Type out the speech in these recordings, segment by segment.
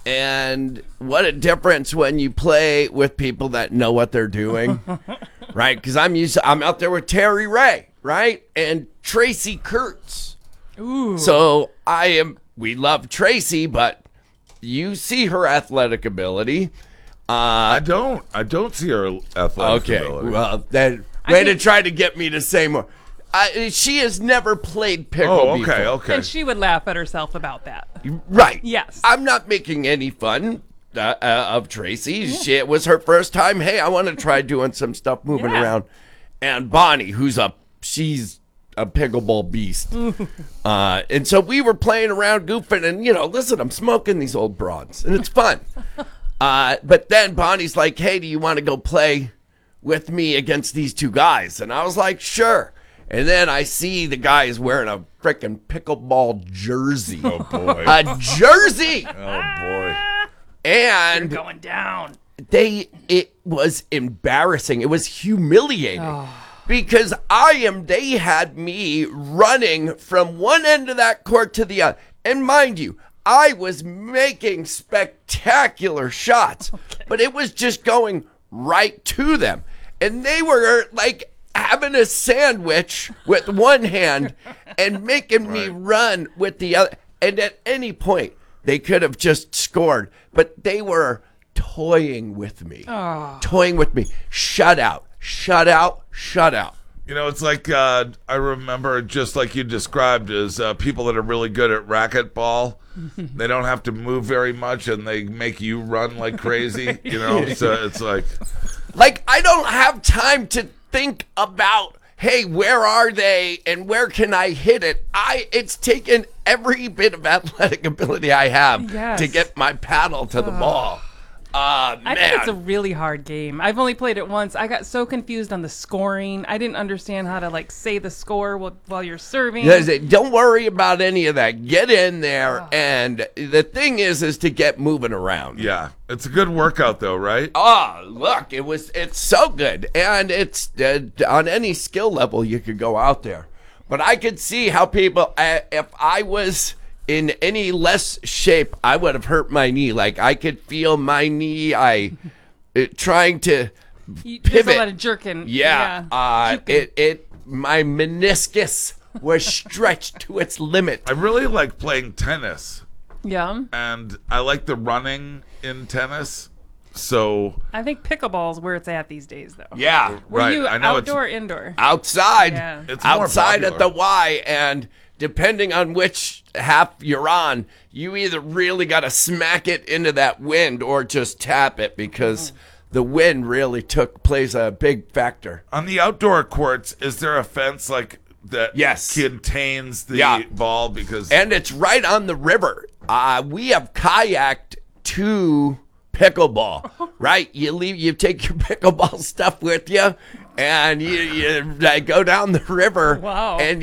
And what a difference when you play with people that know what they're doing, right? Because I'm out there with Terry Ray, right? And Tracy Kurtz. Ooh. So we love Tracy, but you see her athletic ability. I don't see her athletic ability. Okay, well, then to try to get me to say more. She has never played pickle before. Okay. And she would laugh at herself about that. Right. Yes. I'm not making any fun of Tracy. Yeah. It was her first time. Hey, I want to try doing some stuff moving around. And Bonnie, she's a pickleball beast. And so we were playing around, goofing, and, listen, I'm smoking these old broads, and it's fun. But then Bonnie's like, hey, do you want to go play with me against these two guys? And I was like, sure. And then I see the guy is wearing a freaking pickleball jersey. Oh, boy. A jersey! Oh, boy. And you're going down. It was embarrassing. It was humiliating. Because they had me running from one end of that court to the other. And mind you, I was making spectacular shots, but it was just going right to them. And they were like having a sandwich with one hand and making me run with the other. And at any point, they could have just scored, but they were toying with me. Toying with me. Shut out. Shut out. Shut out. It's like I remember, just like you described, as people that are really good at racquetball. They don't have to move very much, and they make you run like crazy. So it's like I don't have time to think about, hey, where are they and where can I hit it? It's taken every bit of athletic ability I have to get my paddle to the ball. I think it's a really hard game. I've only played it once. I got so confused on the scoring. I didn't understand how to say the score while you're serving. Don't worry about any of that. Get in there, and the thing is to get moving around. Yeah, it's a good workout though, right? Look, it's so good, and it's on any skill level you could go out there. But I could see how people, if I was in any less shape, I would have hurt my knee. Like I could feel my knee. Trying to pivot. There's a lot of jerking. Yeah. My meniscus was stretched to its limit. I really like playing tennis. Yeah. And I like the running in tennis. So I think pickleball's where it's at these days, though. Yeah. Were you outdoor or indoor? Outside. Yeah. It's more outside popular. at the Y, and depending on which half you're on, you either really got to smack it into that wind or just tap it, because the wind really plays a big factor. On the outdoor courts, is there a fence that contains the ball? And it's right on the river. We have kayaked to pickleball, right? You take your pickleball stuff with you, and you go down the river. Wow. And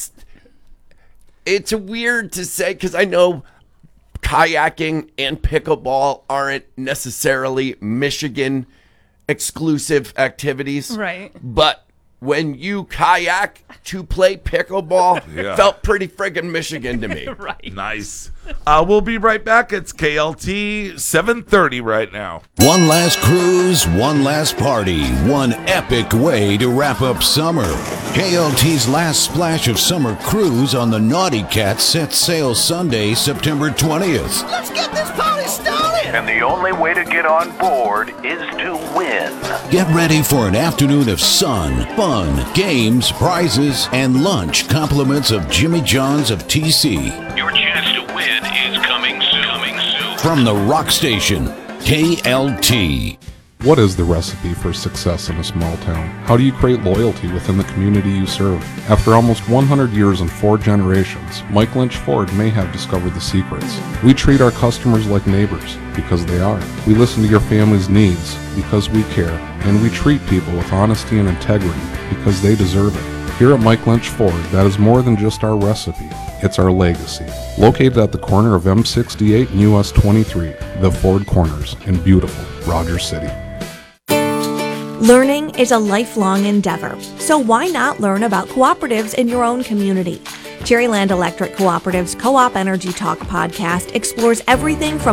it's weird to say, because I know kayaking and pickleball aren't necessarily Michigan exclusive activities. Right. But when you kayak to play pickleball, felt pretty friggin' Michigan to me. Right. Nice. We'll be right back. It's KLT 730 right now. One last cruise, one last party, one epic way to wrap up summer. KLT's last splash of summer cruise on the Naughty Cat sets sail Sunday, September 20th. Let's get this party started! And the only way to get on board is to win. Get ready for an afternoon of sun, fun, games, prizes, and lunch compliments of Jimmy John's of TC. Your chance to win is coming soon. From the rock station, KLT. What is the recipe for success in a small town? How do you create loyalty within the community you serve? After almost 100 years and 4 generations, Mike Lynch Ford may have discovered the secrets. We treat our customers like neighbors, because they are. We listen to your family's needs, because we care. And we treat people with honesty and integrity, because they deserve it. Here at Mike Lynch Ford, that is more than just our recipe. It's our legacy. Located at the corner of M68 and US 23, the Ford Corners in beautiful Rogers City. Learning is a lifelong endeavor, so why not learn about cooperatives in your own community? Cherryland Electric Cooperative's Co-op Energy Talk podcast explores everything from